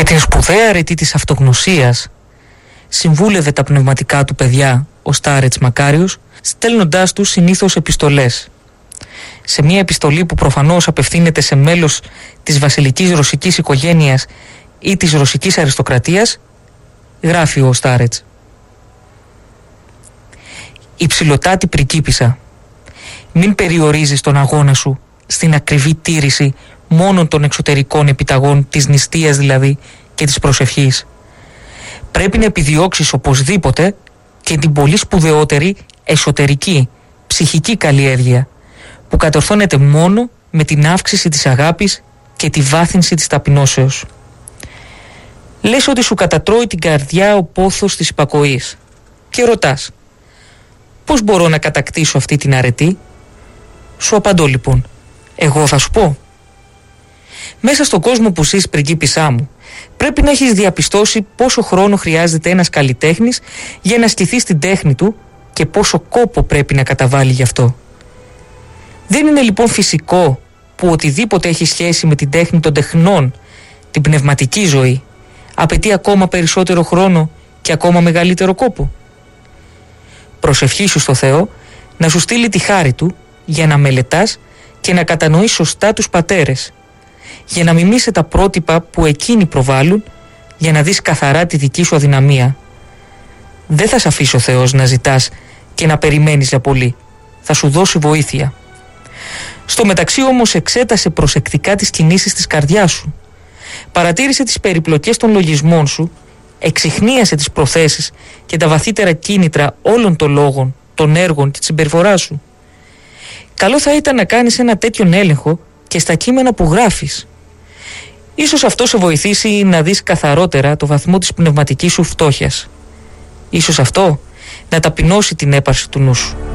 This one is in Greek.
την σπουδαία αρετή της αυτογνωσίας συμβούλευε τα πνευματικά του παιδιά ο Στάρετς Μακάριος, στέλνοντάς τους συνήθως επιστολές. Σε μια επιστολή που προφανώς απευθύνεται σε μέλος της βασιλικής ρωσικής οικογένειας ή της ρωσικής αριστοκρατίας, γράφει ο Στάρετς: «Υψηλοτάτη πριγκίπισσα, μην περιορίζεις τον αγώνα σου στην ακριβή τήρηση μόνον των εξωτερικών επιταγών, της νηστείας δηλαδή και της προσευχής. Πρέπει να επιδιώξεις οπωσδήποτε και την πολύ σπουδαιότερη εσωτερική, ψυχική καλλιέργεια, που κατορθώνεται μόνο με την αύξηση της αγάπης και τη βάθυνση της ταπεινώσεως. Λες ότι σου κατατρώει την καρδιά ο πόθος της υπακοής και ρωτάς, πώς μπορώ να κατακτήσω αυτή την αρετή? Σου απαντώ λοιπόν, εγώ θα σου πω. Μέσα στον κόσμο που ζεις, πριγκίπισσά μου, πρέπει να έχεις διαπιστώσει πόσο χρόνο χρειάζεται ένας καλλιτέχνης για να ασκηθεί στην τέχνη του και πόσο κόπο πρέπει να καταβάλει γι' αυτό. Δεν είναι λοιπόν φυσικό που οτιδήποτε έχει σχέση με την τέχνη των τεχνών, την πνευματική ζωή, απαιτεί ακόμα περισσότερο χρόνο και ακόμα μεγαλύτερο κόπο? Προσευχήσου στο Θεό να σου στείλει τη χάρη του για να μελετάς και να κατανοείς σωστά τους πατέρες, για να μιμήσει τα πρότυπα που εκείνοι προβάλλουν, για να δεις καθαρά τη δική σου αδυναμία. Δεν θα σε αφήσει ο Θεός να ζητάς και να περιμένεις για πολύ. Θα σου δώσει βοήθεια. Στο μεταξύ όμως εξέτασε προσεκτικά τις κινήσεις της καρδιάς σου. Παρατήρησε τις περιπλοκές των λογισμών σου, εξιχνίασε τις προθέσεις και τα βαθύτερα κίνητρα όλων των λόγων, των έργων και της συμπεριφοράς σου. Καλό θα ήταν να κάνεις ένα τέτοιον έλεγχο και στα κείμενα που γράφεις. Ίσως αυτό σε βοηθήσει να δεις καθαρότερα το βαθμό της πνευματικής σου φτώχειας. Ίσως αυτό να ταπεινώσει την έπαρση του νου σου.